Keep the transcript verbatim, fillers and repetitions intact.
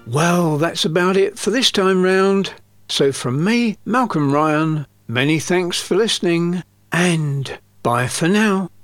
Well, that's about it for this time round. So from me, Malcolm Ryan, many thanks for listening, and bye for now.